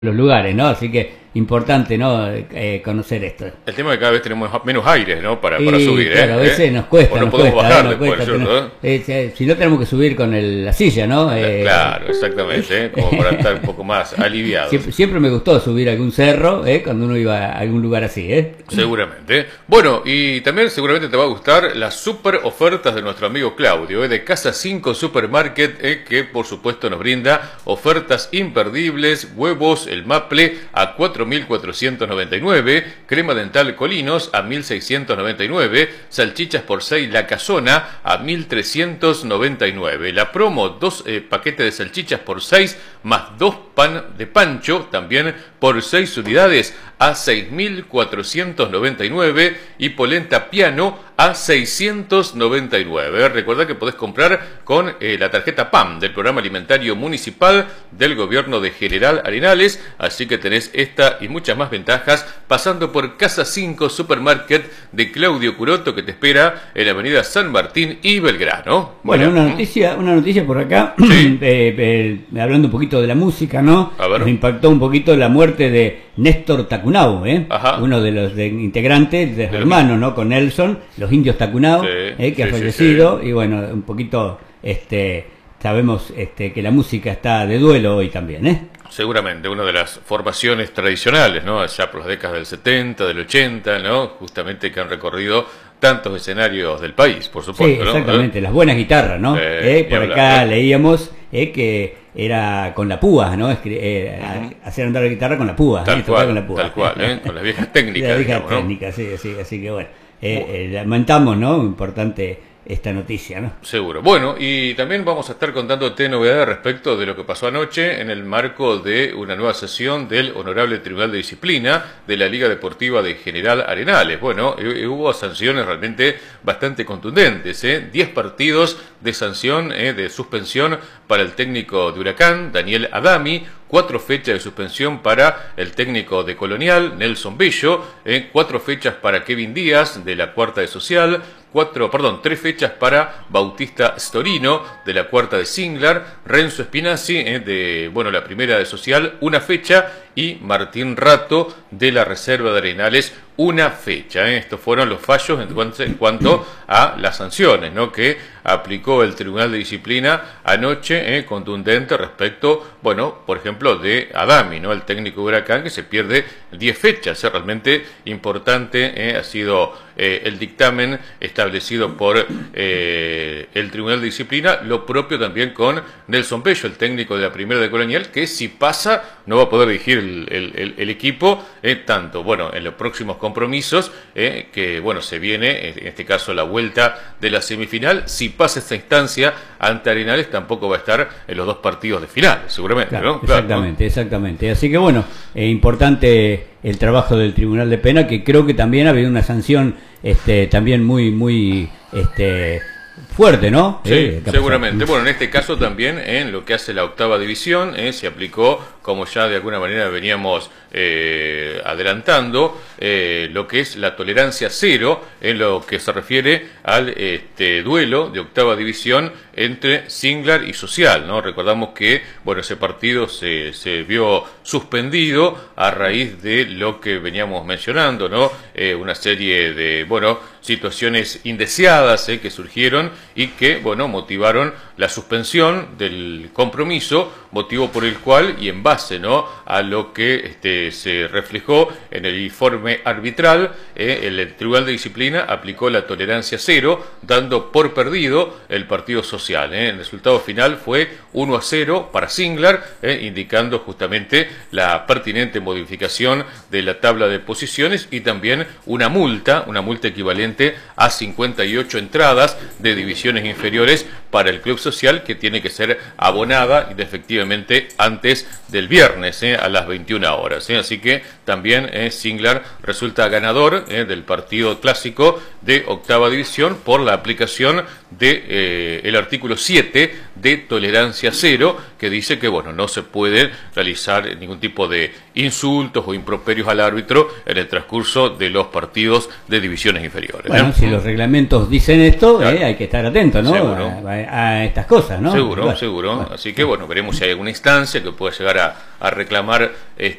los lugares, ¿no? Así que importante, ¿no? Conocer esto. El tema es que cada vez tenemos menos aire, ¿no? Para Y, subir, claro, a veces nos cuesta. O no nos podemos cuesta, bajar nos después, cuesta, ¿cierto? si no tenemos que subir con la silla, ¿no? Claro, exactamente, como para estar un poco más aliviados. Siempre me gustó subir algún cerro, cuando uno iba a algún lugar así, Seguramente. Bueno, y también seguramente te va a gustar las super ofertas de nuestro amigo Claudio, de Casa 5 Supermarket, que por supuesto nos brinda ofertas imperdibles: huevos, el Maple a 4.499, crema dental Colinos a 1.699, salchichas por 6 La Casona a 1.399. La promo, 2 paquetes de salchichas por 6 más 2 pan de pancho, también por 6 unidades a 6.499, y polenta piano a 699. Recordá que podés comprar con la tarjeta PAM del Programa Alimentario Municipal del Gobierno de General Arenales, así que tenés esta y muchas más ventajas pasando por Casa 5 Supermarket de Claudio Curoto, que te espera en la avenida San Martín y Belgrano. Bueno, una noticia por acá, sí. Hablando un poquito de la música, ¿no? A ver. Nos impactó un poquito la muerte de Néstor Tacunau, uno de los integrantes, de hermanos, ¿no? Con Nelson, los indios Tacunau, que ha fallecido, y bueno, un poquito, sabemos que la música está de duelo hoy también, Seguramente, una de las formaciones tradicionales, ¿no? Allá por las décadas del 70, del 80, ¿no? Justamente que han recorrido tantos escenarios del país, por supuesto, sí, exactamente, ¿no? Las buenas guitarras, ¿no? Por acá leíamos que era con la púa, ¿no? Hacer andar la guitarra con la púa. Tal cual, con las viejas técnicas. Las viejas técnicas, ¿no? Sí, así que bueno, lamentamos, ¿no? Importante esta noticia, ¿no? Seguro. Bueno, y también vamos a estar contándote novedades respecto de lo que pasó anoche en el marco de una nueva sesión del Honorable Tribunal de Disciplina de la Liga Deportiva de General Arenales. Bueno, hubo sanciones realmente bastante contundentes, 10 partidos de sanción, de suspensión para el técnico de Huracán, Daniel Adami, 4 fechas de suspensión para el técnico de Colonial, Nelson Bello, 4 fechas para Kevin Díaz, de la Cuarta de Social, 3 fechas para Bautista Storino, de la Cuarta de Singlar, Renzo Spinazzi, de la Primera de Social, 1 fecha, y Martín Rato, de la Reserva de Arenales, 1 fecha. Estos fueron los fallos en cuanto a las sanciones, ¿no? Que aplicó el Tribunal de Disciplina anoche, contundente respecto, por ejemplo, de Adami, ¿no? El técnico de Huracán, que se pierde 10 fechas. Realmente importante ha sido el dictamen establecido por el Tribunal de Disciplina. Lo propio también con Nelson Bello, el técnico de la Primera de Colonial, que si pasa no va a poder dirigir el equipo, tanto en los próximos compromisos, que se viene, en este caso, la vuelta de la semifinal. Si pasa esta instancia ante Arenales, tampoco va a estar en los 2 partidos de final, seguramente, claro, ¿no? Exactamente. Así que importante el trabajo del Tribunal de Pena, que creo que también ha habido una sanción también muy fuerte, ¿no? Sí, seguramente. Bueno, en este caso también en lo que hace la 8ª división, se aplicó, como ya de alguna manera veníamos adelantando, lo que es la tolerancia cero en lo que se refiere al duelo de 8ª división entre Singlar y Social, ¿no? Recordamos que ese partido se vio suspendido a raíz de lo que veníamos mencionando, ¿no? Una serie de situaciones indeseadas que surgieron y que motivaron la suspensión del compromiso, motivo por el cual, y en base, ¿no?, a lo que se reflejó en el informe arbitral, el Tribunal de Disciplina aplicó la tolerancia cero, dando por perdido el partido Social. El resultado final fue 1-0 para Singlar, indicando justamente la pertinente modificación de la tabla de posiciones, y también una multa equivalente a 58 entradas de divisiones inferiores para el Club Social, que tiene que ser abonada efectivamente antes del viernes, a las 21 horas. Así que también Singlar resulta ganador del partido clásico de 8ª división por la aplicación de el artículo 7 de tolerancia cero, que dice que bueno, no se puede realizar ningún tipo de insultos o improperios al árbitro en el transcurso de los partidos de divisiones inferiores. Bueno, si los reglamentos dicen esto, claro, hay que estar atento, ¿no? A estas cosas, ¿no? Seguro, seguro. Bueno. Así que bueno, veremos si hay alguna instancia que pueda llegar a reclamar